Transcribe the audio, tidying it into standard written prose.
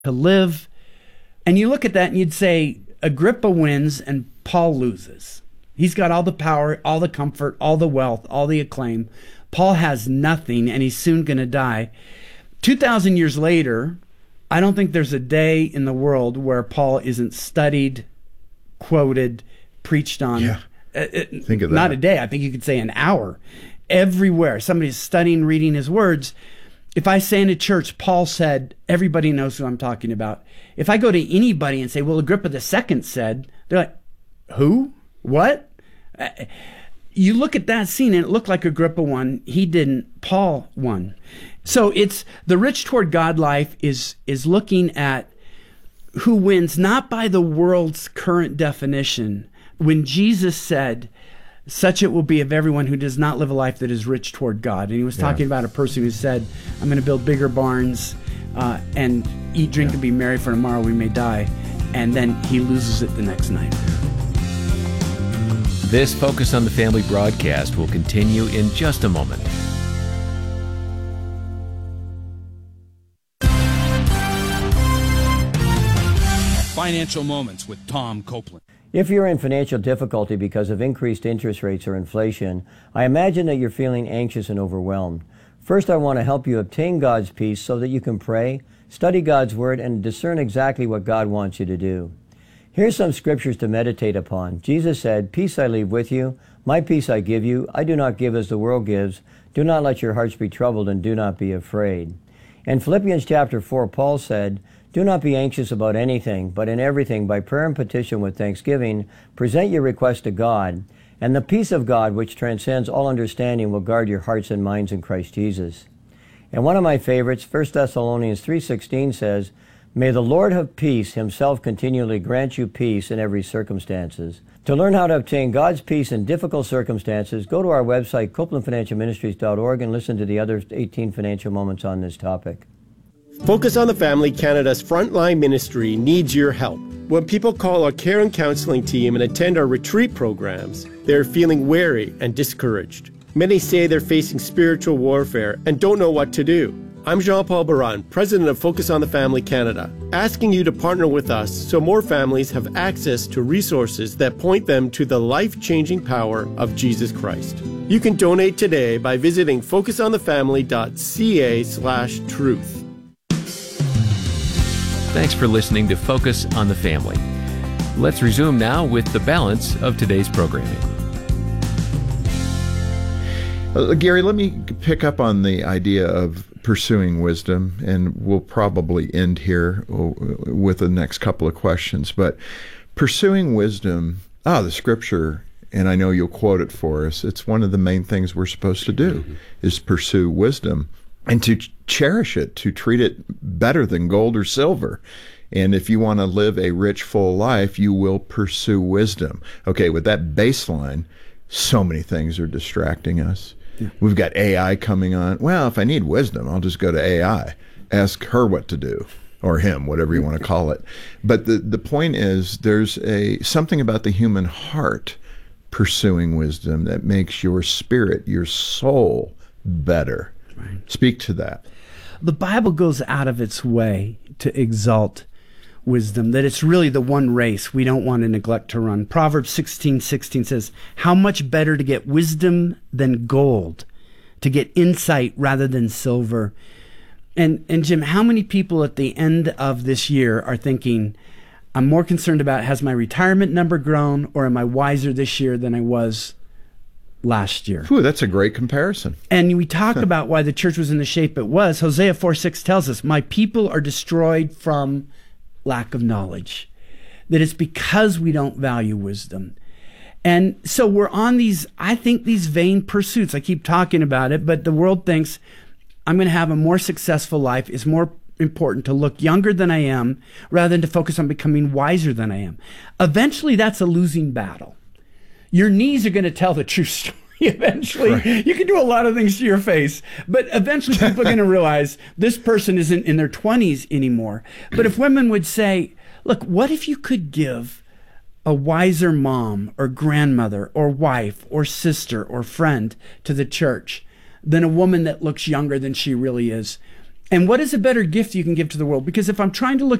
to live. And you look at that and you'd say, Agrippa wins and Paul loses. He's got all the power, all the comfort, all the wealth, all the acclaim. Paul has nothing, and he's soon going to die. 2,000 years later, I don't think there's a day in the world where Paul isn't studied, quoted, preached on. Yeah. Think of that. Not a day. I think you could say an hour. Everywhere. Somebody's studying, reading his words. If I say in a church, Paul said, everybody knows who I'm talking about. If I go to anybody and say, well, Agrippa II said, they're like, who? What? You look at that scene and it looked like Agrippa won. He didn't. Paul won. So it's the rich toward God life is looking at who wins, not by the world's current definition. When Jesus said, such it will be of everyone who does not live a life that is rich toward God. And he was talking about a person who said, I'm going to build bigger barns and eat, drink, and be merry, for tomorrow we may die. And then he loses it the next night. This Focus on the Family broadcast will continue in just a moment. Financial Moments with Tom Copeland. If you're in financial difficulty because of increased interest rates or inflation, I imagine that you're feeling anxious and overwhelmed. First, I want to help you obtain God's peace so that you can pray, study God's Word, and discern exactly what God wants you to do. Here's some scriptures to meditate upon. Jesus said, "Peace I leave with you, my peace I give you. I do not give as the world gives. Do not let your hearts be troubled, and do not be afraid." In Philippians chapter 4, Paul said, "Do not be anxious about anything, but in everything, by prayer and petition with thanksgiving, present your request to God, and the peace of God, which transcends all understanding, will guard your hearts and minds in Christ Jesus." And one of my favorites, 1 Thessalonians 3:16 says, "May the Lord of peace himself continually grant you peace in every circumstances." To learn how to obtain God's peace in difficult circumstances, go to our website, copelandfinancialministries.org, and listen to the other 18 financial moments on this topic. Focus on the Family Canada's frontline ministry needs your help. When people call our care and counseling team and attend our retreat programs, they're feeling weary and discouraged. Many say they're facing spiritual warfare and don't know what to do. I'm Jean-Paul Baran, President of Focus on the Family Canada, asking you to partner with us so more families have access to resources that point them to the life-changing power of Jesus Christ. You can donate today by visiting focusonthefamily.ca/truth. Thanks for listening to Focus on the Family. Let's resume now with the balance of today's programming. Gary, let me pick up on the idea of pursuing wisdom, and we'll probably end here with the next couple of questions. But pursuing wisdom, the scripture, and I know you'll quote it for us, it's one of the main things we're supposed to do, is pursue wisdom. And to cherish it, to treat it better than gold or silver. And if you want to live a rich, full life, you will pursue wisdom. Okay, with that baseline, so many things are distracting us. Yeah. We've got AI coming on. Well, if I need wisdom, I'll just go to AI. Ask her what to do, or him, whatever you want to call it. But the point is, there's something about the human heart pursuing wisdom that makes your spirit, your soul, better. Right. Speak to that. The Bible goes out of its way to exalt wisdom, that it's really the one race we don't want to neglect to run. Proverbs 16:16 says, "How much better to get wisdom than gold, to get insight rather than silver." And Jim, how many people at the end of this year are thinking, I'm more concerned about, has my retirement number grown, or am I wiser this year than I was last year? Ooh, that's a great comparison. And we talk about why the church was in the shape it was. Hosea 4:6 tells us, "My people are destroyed from lack of knowledge." That it's because we don't value wisdom. And so we're on these vain pursuits. I keep talking about it, but the world thinks I'm going to have a more successful life. It's more important to look younger than I am rather than to focus on becoming wiser than I am. Eventually, that's a losing battle. Your knees are going to tell the true story eventually. Right. You can do a lot of things to your face, but eventually people are going to realize this person isn't in their 20s anymore. But if women would say, look, what if you could give a wiser mom or grandmother or wife or sister or friend to the church than a woman that looks younger than she really is? And what is a better gift you can give to the world? Because if I'm trying to look